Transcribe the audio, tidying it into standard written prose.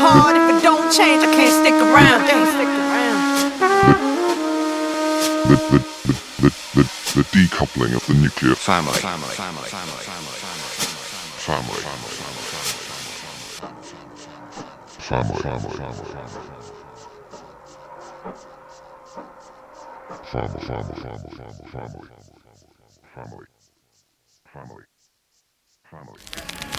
hard. If it don't change, I can't stick around. Can't stick around. The decoupling of the nuclear family. Family. Family.